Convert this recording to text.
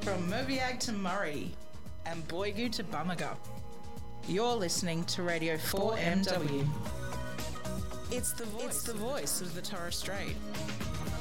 From Mobiag to Murray and Boigu to Bamaga, you're listening to Radio 4MW. It's the voice of the Torres Strait.